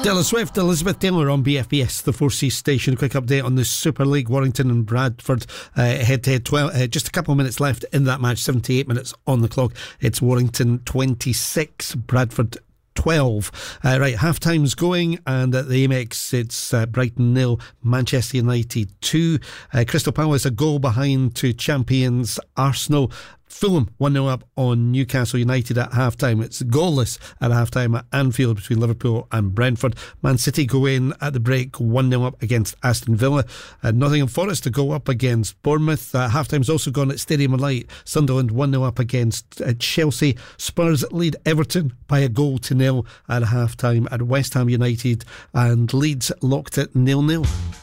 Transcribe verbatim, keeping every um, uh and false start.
Taylor Swift, Elizabeth Taylor on B F B S, the Four Seas station. A quick update on the Super League. Warrington and Bradford uh, head to head. twelve, uh, just a couple of minutes left in that match. seventy-eight minutes on the clock. It's Warrington twenty-six, Bradford twelve. Uh, right, half time's going, and at the Amex it's uh, Brighton nil, Manchester United two. Uh, Crystal Palace a goal behind to champions Arsenal. Fulham one nil up on Newcastle United at half time. It's goalless at half time at Anfield between Liverpool and Brentford. Man City go in at the break one nil up against Aston Villa. Uh, Nottingham Forest to go up against Bournemouth. Uh, half time's also gone at Stadium of Light. Sunderland one nil up against uh, Chelsea. Spurs lead Everton by a goal to nil at half time at West Ham United, and Leeds locked at nil nil.